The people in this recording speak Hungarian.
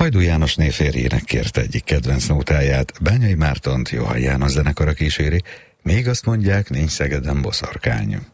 Hajdú János névférjének kérte egyik kedvenc nótáját, Bányai Mártont Johann János zenekara kíséri, még azt mondják, nincs Szegeden boszorkány.